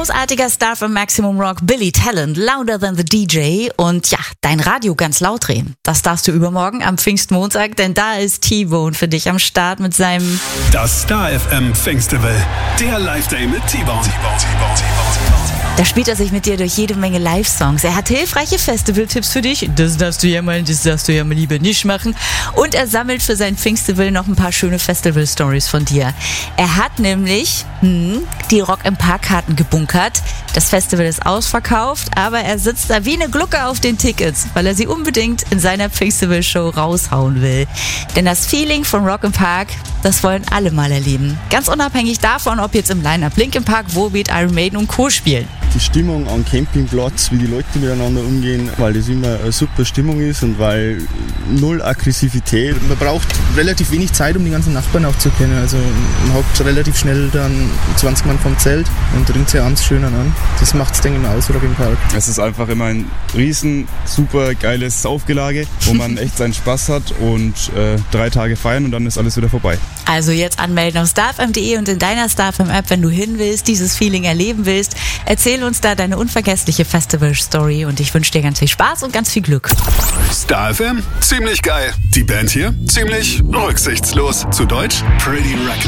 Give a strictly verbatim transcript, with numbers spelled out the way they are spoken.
Großartiger Star von Maximum Rock, Billy Talent, Louder Than the D J. Und ja, dein Radio ganz laut drehen. Das darfst du übermorgen am Pfingstmontag, denn da ist T-Bone für dich am Start mit seinem Das Star F M Pfingstfestival, der Live-Day mit T-Bone. Da spielt er sich mit dir durch jede Menge Live-Songs. Er hat hilfreiche Festival-Tipps für dich. Das darfst du ja mal, das darfst du ja mal lieber nicht machen. Und er sammelt für sein Pfingstfestival noch ein paar schöne Festival-Stories von dir. Er hat nämlich hm, die Rock im Park-Karten gebunkert. Das Festival ist ausverkauft, aber er sitzt da wie eine Glucke auf den Tickets, weil er sie unbedingt in seiner Pfingstfestival-Show raushauen will. Denn das Feeling von Rock im Park, das wollen alle mal erleben. Ganz unabhängig davon, ob jetzt im Line-Up Linkin Park, Volbeat, Iron Maiden und Co. spielen. Die Stimmung am Campingplatz, wie die Leute miteinander umgehen, weil das immer eine super Stimmung ist und weil null Aggressivität. Man braucht relativ wenig Zeit, um die ganzen Nachbarn auch zu kennen. Also man hockt relativ schnell dann zwanzig Mann vom Zelt und ringt sich abends schön an. Das macht es, denke ich mal, aus, Rock im Park. Es ist einfach immer ein riesen, super geiles Saufgelage, wo man echt seinen Spaß hat und äh, drei Tage feiern und dann ist alles wieder vorbei. Also jetzt anmelden auf starfm punkt de und in deiner StarFM-App, wenn du hin willst, dieses Feeling erleben willst. Erzähl uns da deine unvergessliche Festival-Story und ich wünsche dir ganz viel Spaß und ganz viel Glück. Star F M, ziemlich geil. Die Band hier, ziemlich rücksichtslos. Zu Deutsch, Pretty Reckless.